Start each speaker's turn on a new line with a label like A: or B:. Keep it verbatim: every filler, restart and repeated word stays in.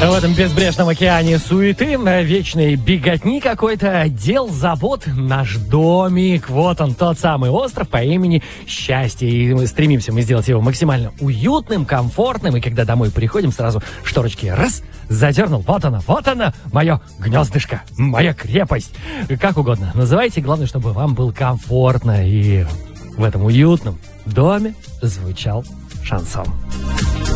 A: В этом безбрежном океане суеты, вечной беготни какой-то, дел, забот, наш домик, вот он, тот самый остров по имени Счастье. И мы стремимся мы сделать его максимально уютным, комфортным. И когда домой приходим, сразу шторочки раз, задернул, вот она, вот она, мое гнездышко, моя крепость. Как угодно называйте, главное, чтобы вам было комфортно. И в этом уютном доме звучал шансон.